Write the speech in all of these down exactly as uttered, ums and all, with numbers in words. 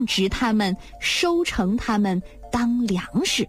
植它们，收成它们，当粮食。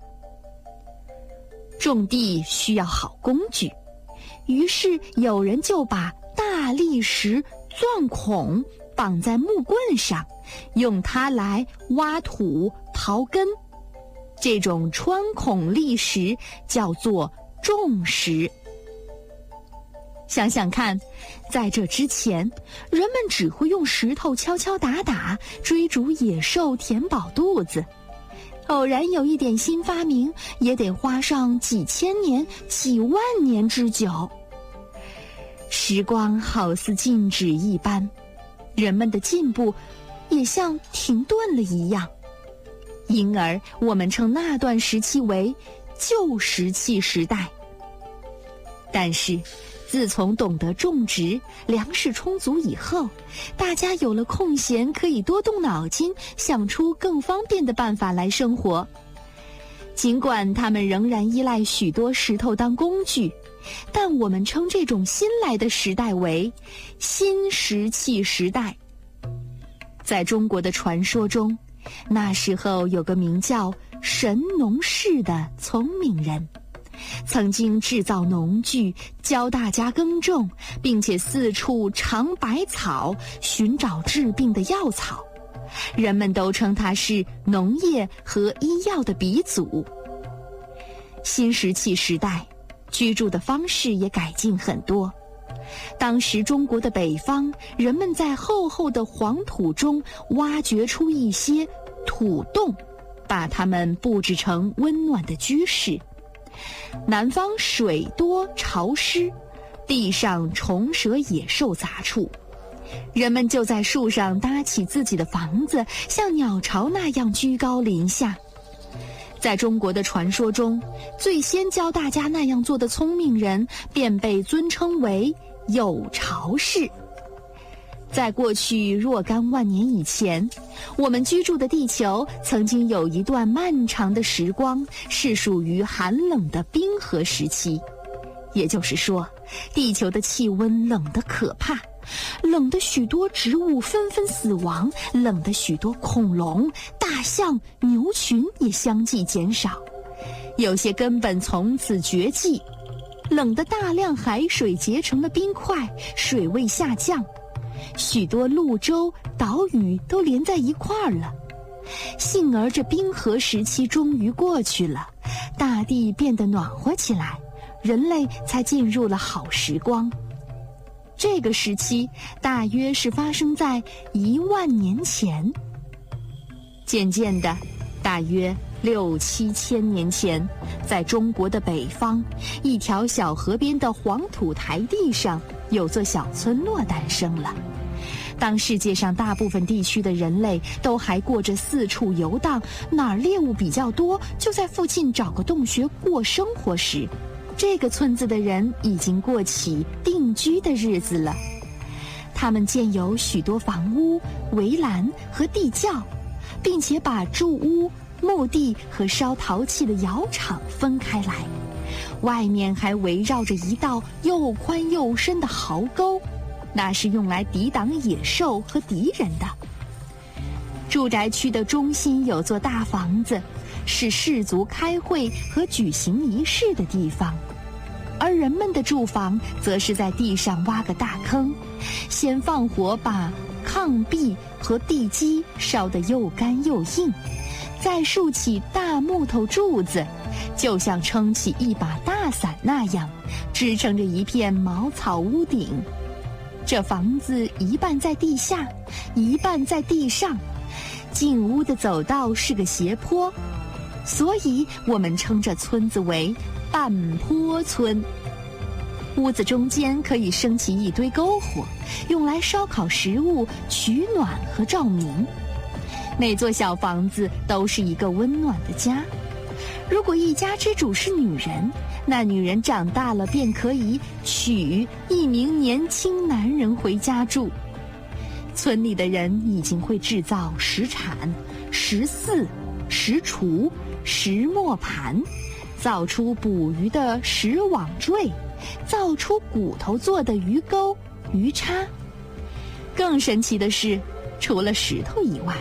种地需要好工具，于是有人就把大砾石钻孔绑在木棍上，用它来挖土刨根。这种穿孔砾石叫做种石。想想看，在这之前，人们只会用石头敲敲打打，追逐野兽，填饱肚子。偶然有一点新发明，也得花上几千年、几万年之久。时光好似静止一般，人们的进步也像停顿了一样，因而我们称那段时期为旧石器时代。但是自从懂得种植，粮食充足以后，大家有了空闲，可以多动脑筋，想出更方便的办法来生活。尽管他们仍然依赖许多石头当工具，但我们称这种新来的时代为新石器时代。在中国的传说中，那时候有个名叫神农氏的聪明人，曾经制造农具，教大家耕种，并且四处尝百草，寻找治病的药草。人们都称他是农业和医药的鼻祖。新石器时代，居住的方式也改进很多。当时中国的北方，人们在厚厚的黄土中挖掘出一些土洞，把它们布置成温暖的居室。南方水多潮湿，地上虫蛇野兽杂处，人们就在树上搭起自己的房子，像鸟巢那样居高临下。在中国的传说中，最先教大家那样做的聪明人，便被尊称为有巢氏。在过去若干万年以前，我们居住的地球曾经有一段漫长的时光是属于寒冷的冰河时期，也就是说，地球的气温冷得可怕，冷得许多植物纷纷死亡，冷得许多恐龙、大象、牛群也相继减少，有些根本从此绝迹，冷得大量海水结成了冰块，水位下降，许多陆洲、岛屿都连在一块儿了。幸而这冰河时期终于过去了，大地变得暖和起来，人类才进入了好时光。这个时期大约是发生在一万年前。渐渐的，大约六七千年前，在中国的北方，一条小河边的黄土台地上，有座小村落诞生了。当世界上大部分地区的人类都还过着四处游荡，哪儿猎物比较多，就在附近找个洞穴过生活时，这个村子的人已经过起定居的日子了。他们建有许多房屋、围栏和地窖，并且把住屋、墓地和烧陶器的窑厂分开来，外面还围绕着一道又宽又深的壕沟，那是用来抵挡野兽和敌人的。住宅区的中心有座大房子，是氏族开会和举行仪式的地方，而人们的住房则是在地上挖个大坑，先放火把炕壁和地基烧得又干又硬，再竖起大木头柱子，就像撑起一把大伞那样，支撑着一片茅草屋顶。这房子一半在地下，一半在地上，进屋的走道是个斜坡，所以我们称这村子为半坡村。屋子中间可以升起一堆篝火，用来烧烤食物、取暖和照明。每座小房子都是一个温暖的家。如果一家之主是女人，那女人长大了便可以娶一名年轻男人回家住。村里的人已经会制造石铲、石耜、石锄、石磨盘，造出捕鱼的石网坠，造出骨头做的鱼钩、鱼叉。更神奇的是，除了石头以外，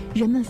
人们